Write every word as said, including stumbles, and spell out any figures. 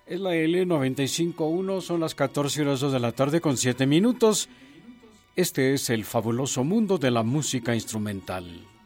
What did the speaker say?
Es la L noventa y cinco punto uno, son las catorce horas dos de la tarde con siete minutos. Este es el fabuloso mundo de la música instrumental.